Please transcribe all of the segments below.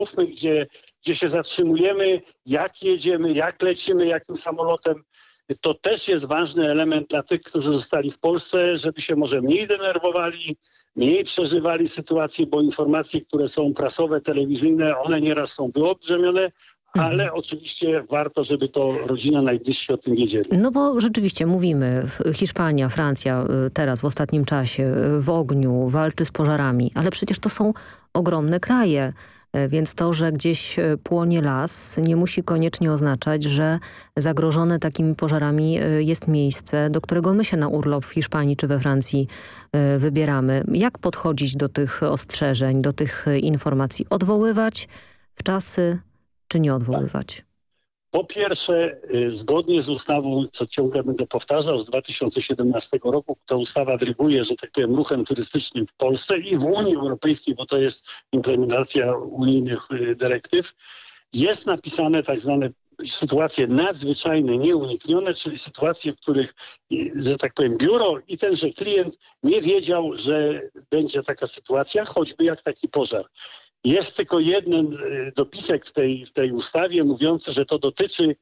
mówmy, gdzie się zatrzymujemy, jak jedziemy, jak lecimy, jakim samolotem. To też jest ważny element dla tych, którzy zostali w Polsce, żeby się może mniej denerwowali, mniej przeżywali sytuacje, bo informacje, które są prasowe, telewizyjne, one nieraz są wyolbrzymione, ale oczywiście warto, żeby to rodzina najbliżsi o tym wiedzieli. No bo rzeczywiście mówimy, Hiszpania, Francja teraz w ostatnim czasie w ogniu walczy z pożarami, ale przecież to są ogromne kraje. Więc to, że gdzieś płonie las, nie musi koniecznie oznaczać, że zagrożone takimi pożarami jest miejsce, do którego my się na urlop w Hiszpanii czy we Francji wybieramy. Jak podchodzić do tych ostrzeżeń, do tych informacji? Odwoływać w czasy, czy nie odwoływać? Po pierwsze, zgodnie z ustawą, co ciągle będę powtarzał, z 2017 roku, ta ustawa dryguje, że tak powiem, ruchem turystycznym w Polsce i w Unii Europejskiej, bo to jest implementacja unijnych dyrektyw, jest napisane tak zwane sytuacje nadzwyczajne, nieuniknione, czyli sytuacje, w których, że tak powiem, biuro i tenże klient nie wiedział, że będzie taka sytuacja, choćby jak taki pożar. Jest tylko jeden dopisek w tej ustawie mówiący, że to dotyczy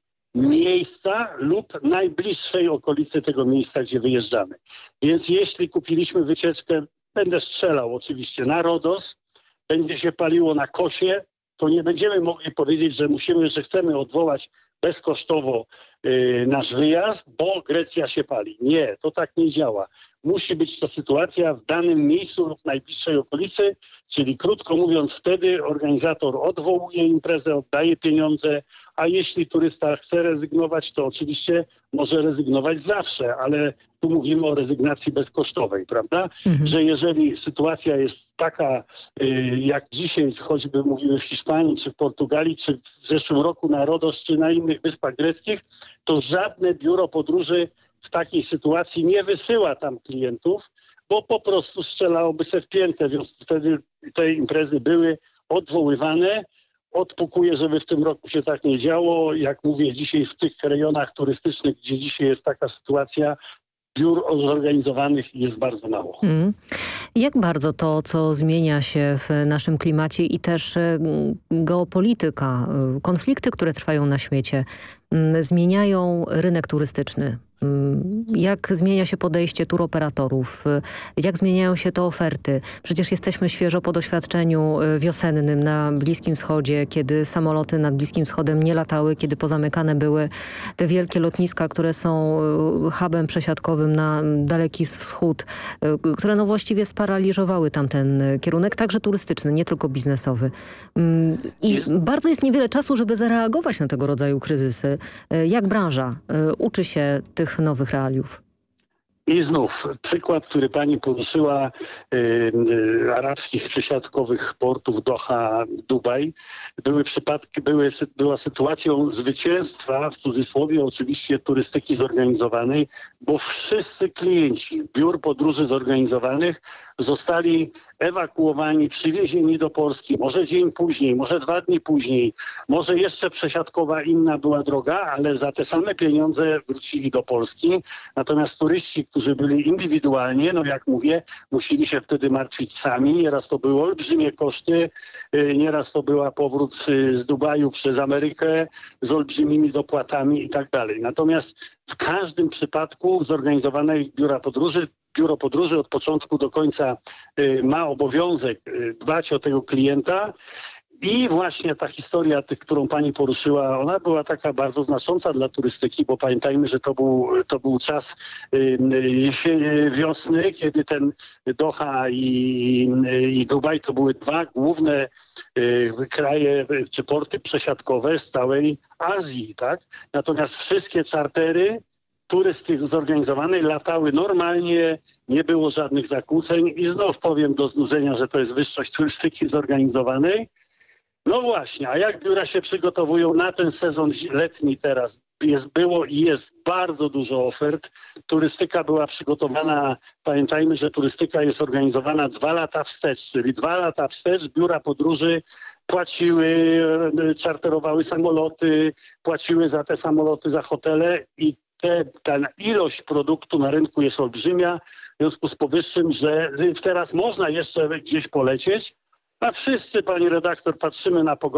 miejsca lub najbliższej okolicy tego miejsca, gdzie wyjeżdżamy. Więc jeśli kupiliśmy wycieczkę, będę strzelał oczywiście, na Rodos, będzie się paliło na Kosie, to nie będziemy mogli powiedzieć, że chcemy odwołać bezkosztowo nasz wyjazd, bo Grecja się pali. Nie, to tak nie działa. Musi być to sytuacja w danym miejscu lub najbliższej okolicy, czyli krótko mówiąc wtedy organizator odwołuje imprezę, oddaje pieniądze, a jeśli turysta chce rezygnować, to oczywiście może rezygnować zawsze, ale tu mówimy o rezygnacji bezkosztowej, prawda? Że jeżeli sytuacja jest taka, jak dzisiaj choćby mówimy w Hiszpanii, czy w Portugalii, czy w zeszłym roku na Rodos, czy na innych wyspach greckich, to żadne biuro podróży w takiej sytuacji nie wysyła tam klientów, bo po prostu strzelałoby se w piętę, więc wtedy te imprezy były odwoływane. Odpukuję, żeby w tym roku się tak nie działo. Jak mówię, dzisiaj w tych rejonach turystycznych, gdzie dzisiaj jest taka sytuacja, biur zorganizowanych jest bardzo mało. Jak bardzo to, co zmienia się w naszym klimacie i też geopolityka, konflikty, które trwają na świecie, zmieniają rynek turystyczny? Jak zmienia się podejście turoperatorów? Jak zmieniają się te oferty? Przecież jesteśmy świeżo po doświadczeniu wiosennym na Bliskim Wschodzie, kiedy samoloty nad Bliskim Wschodem nie latały, kiedy pozamykane były te wielkie lotniska, które są hubem przesiadkowym na Daleki Wschód, które no właściwie sparaliżowały tamten kierunek, także turystyczny, nie tylko biznesowy. I bardzo jest niewiele czasu, żeby zareagować na tego rodzaju kryzysy. Jak branża uczy się tych nowych realiów? I znów przykład, który pani poruszyła, arabskich przesiadkowych portów Doha, Dubaj, była sytuacją zwycięstwa, w cudzysłowie oczywiście, turystyki zorganizowanej, bo wszyscy klienci biur podróży zorganizowanych zostali ewakuowani, przywiezieni do Polski, może dzień później, może 2 dni później, może jeszcze przesiadkowa inna była droga, ale za te same pieniądze wrócili do Polski. Natomiast turyści, którzy byli indywidualnie, no jak mówię, musieli się wtedy martwić sami. Nieraz to były olbrzymie koszty, nieraz to była powrót z Dubaju przez Amerykę z olbrzymimi dopłatami i tak dalej. Natomiast w każdym przypadku zorganizowanej biuro podróży od początku do końca ma obowiązek dbać o tego klienta. I właśnie ta historia, którą pani poruszyła, ona była taka bardzo znacząca dla turystyki, bo pamiętajmy, że to był czas wiosny, kiedy ten Doha i Dubaj to były 2 główne kraje czy porty przesiadkowe z całej Azji, tak? Natomiast wszystkie czartery turystyki zorganizowanej latały normalnie, nie było żadnych zakłóceń i znów powiem do znużenia, że to jest wyższość turystyki zorganizowanej. No właśnie, a jak biura się przygotowują na ten sezon letni teraz? Było i jest bardzo dużo ofert. Turystyka była przygotowana, pamiętajmy, że turystyka jest organizowana 2 lata wstecz, czyli 2 lata wstecz biura podróży płaciły, czarterowały samoloty, płaciły za te samoloty, za hotele i ta ilość produktu na rynku jest olbrzymia, w związku z powyższym, że teraz można jeszcze gdzieś polecieć, A wszyscy, pani redaktor, patrzymy na pogodę.